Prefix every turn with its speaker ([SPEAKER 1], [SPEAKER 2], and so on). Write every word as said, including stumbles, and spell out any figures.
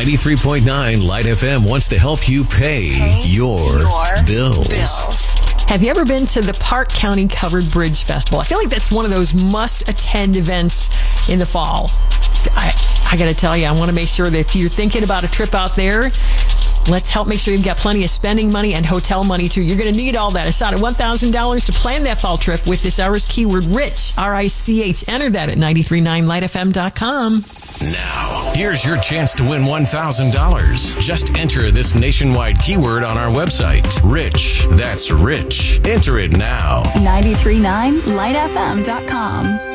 [SPEAKER 1] ninety-three point nine Light F M wants to help you pay, pay your, your bills. bills.
[SPEAKER 2] Have you ever been to the Park County Covered Bridge Festival? I feel like that's one of those must-attend events in the fall. I, I got to tell you, I want to make sure that if you're thinking about a trip out there, let's help make sure you've got plenty of spending money and hotel money, too. You're going to need all that. It's out at one thousand dollars to plan that fall trip with this hour's keyword RICH, R I C H. Enter that at nine three nine light f m dot com.
[SPEAKER 1] Now, here's your chance to win one thousand dollars. Just enter this nationwide keyword on our website. RICH. That's RICH. Enter it now.
[SPEAKER 3] nine three nine light f m dot com.